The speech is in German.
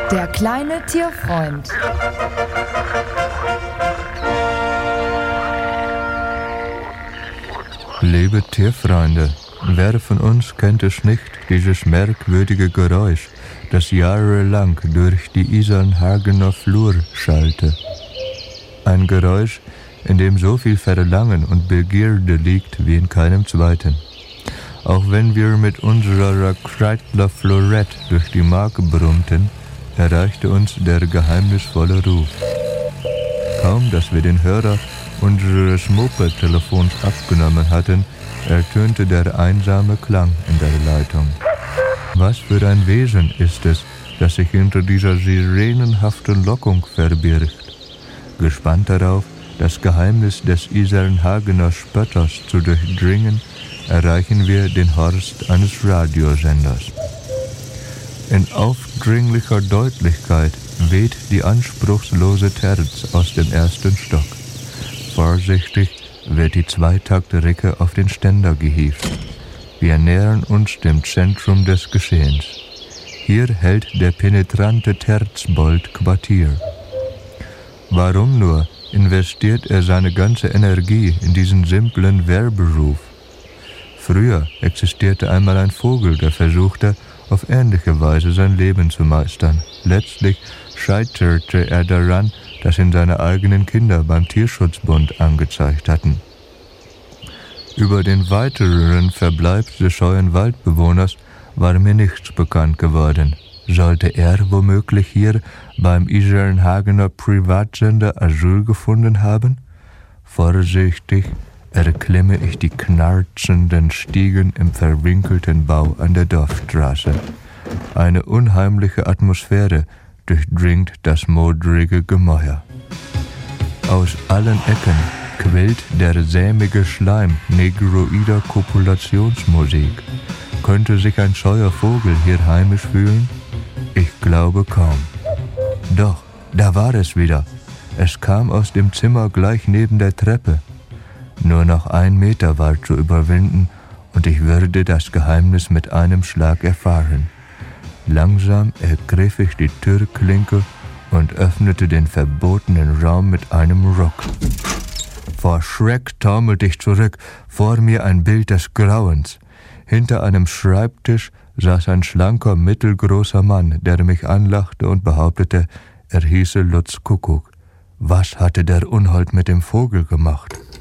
Der kleine Tierfreund. Liebe Tierfreunde, wer von uns kennt es nicht, dieses merkwürdige Geräusch, das jahrelang durch die Isarnhagener Flur schallte. Ein Geräusch, in dem so viel Verlangen und Begierde liegt wie in keinem zweiten. Auch wenn wir mit unserer Kreidler Florett durch die Mark brummten, erreichte uns der geheimnisvolle Ruf. Kaum, dass wir den Hörer unseres Moped-Telefons abgenommen hatten, ertönte der einsame Klang in der Leitung. Was für ein Wesen ist es, das sich hinter dieser sirenenhaften Lockung verbirgt? Gespannt darauf, das Geheimnis des Isarnhagener Spötters zu durchdringen, erreichen wir den Horst eines Radiosenders. In aufdringlicher Deutlichkeit weht die anspruchslose Terz aus dem ersten Stock. Vorsichtig wird die Zweitaktricke auf den Ständer gehievt. Wir nähern uns dem Zentrum des Geschehens. Hier hält der penetrante Terzbold Quartier. Warum nur investiert er seine ganze Energie in diesen simplen Werberuf? Früher existierte einmal ein Vogel, der versuchte, auf ähnliche Weise sein Leben zu meistern. Letztlich scheiterte er daran, dass ihn seine eigenen Kinder beim Tierschutzbund angezeigt hatten. Über den weiteren Verbleib des scheuen Waldbewohners war mir nichts bekannt geworden. Sollte er womöglich hier beim Isarnhagener Privatsender Asyl gefunden haben? Vorsichtig erklimme ich die knarzenden Stiegen im verwinkelten Bau an der Dorfstraße. Eine unheimliche Atmosphäre durchdringt das modrige Gemäuer. Aus allen Ecken quillt der sämige Schleim negroider Kopulationsmusik. Könnte sich ein scheuer Vogel hier heimisch fühlen? Ich glaube kaum. Doch, da war es wieder. Es kam aus dem Zimmer gleich neben der Treppe. Nur noch 1 Meter war zu überwinden und ich würde das Geheimnis mit einem Schlag erfahren. Langsam ergriff ich die Türklinke und öffnete den verbotenen Raum mit einem Ruck. Vor Schreck taumelte ich zurück, vor mir ein Bild des Grauens. Hinter einem Schreibtisch saß ein schlanker, mittelgroßer Mann, der mich anlachte und behauptete, er hieße Lutz Kuckuck. Was hatte der Unhold mit dem Vogel gemacht?